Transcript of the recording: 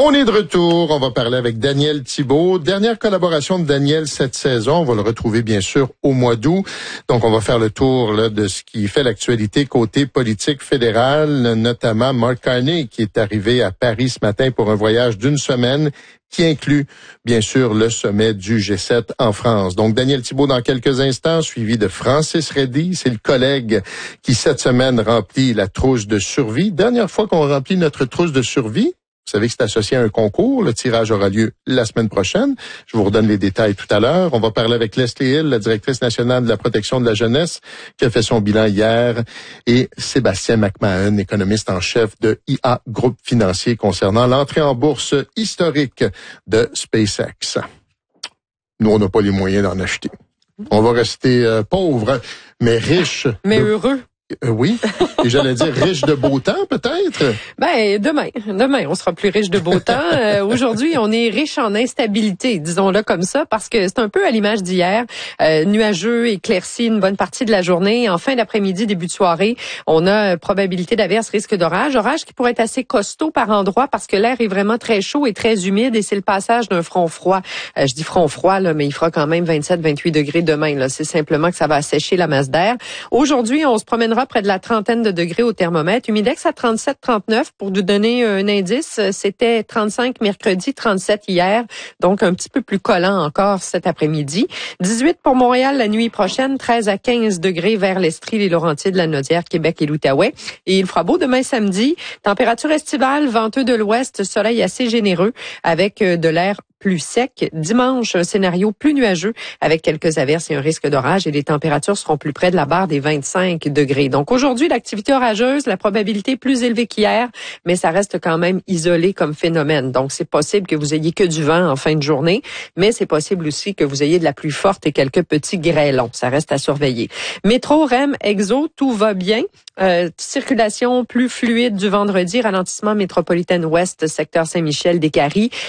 On est de retour. On va parler avec Daniel Thibault. Dernière collaboration de Daniel cette saison. On va le retrouver, bien sûr, au mois d'août. Donc, on va faire le tour là, de ce qui fait l'actualité côté politique fédérale, notamment Mark Carney, qui est arrivé à Paris ce matin pour un voyage d'une semaine qui inclut, bien sûr, le sommet du G7 en France. Donc, Daniel Thibault dans quelques instants, suivi de Francis Reddy. C'est le collègue qui, cette semaine, remplit la trousse de survie. Dernière fois qu'on remplit notre trousse de survie, vous savez que c'est associé à un concours. Le tirage aura lieu la semaine prochaine. Je vous redonne les détails tout à l'heure. On va parler avec Leslie Hill, la directrice nationale de la protection de la jeunesse, qui a fait son bilan hier, et Sébastien McMahon, économiste en chef de IA Groupe Financier, concernant l'entrée en bourse historique de SpaceX. Nous, on n'a pas les moyens d'en acheter. On va rester pauvres, mais riches. Mais heureux. Oui, et j'allais dire riche de beau temps, peut-être? Ben, demain, on sera plus riche de beau temps. Aujourd'hui, on est riche en instabilité, disons-le comme ça, parce que c'est un peu à l'image d'hier. Nuageux, éclairci une bonne partie de la journée. En fin d'après-midi, début de soirée, on a probabilité d'averse, risque d'orage. Orage qui pourrait être assez costaud par endroits parce que l'air est vraiment très chaud et très humide et c'est le passage d'un front froid. Je dis front froid, là, mais il fera quand même 27-28 degrés demain. Là. C'est simplement que ça va assécher la masse d'air. Aujourd'hui, on se promènera près de la trentaine de degrés au thermomètre. Humidex à 37-39. Pour vous donner un indice, c'était 35 mercredi, 37 hier. Donc, un petit peu plus collant encore cet après-midi. 18 pour Montréal la nuit prochaine. 13 à 15 degrés vers l'Estrie, les Laurentides, la Naudière, Québec et l'Outaouais. Et il fera beau demain samedi. Température estivale, venteux de l'ouest, soleil assez généreux avec de l'air plus sec. Dimanche, un scénario plus nuageux avec quelques averses et un risque d'orage et les températures seront plus près de la barre des 25 degrés. Donc aujourd'hui, l'activité orageuse, la probabilité est plus élevée qu'hier, mais ça reste quand même isolé comme phénomène. Donc c'est possible que vous ayez que du vent en fin de journée, mais c'est possible aussi que vous ayez de la pluie forte et quelques petits grêlons. Ça reste à surveiller. Métro, REM, Exo, tout va bien. Circulation plus fluide du vendredi, ralentissement métropolitaine ouest, secteur Saint-Michel, Décarie.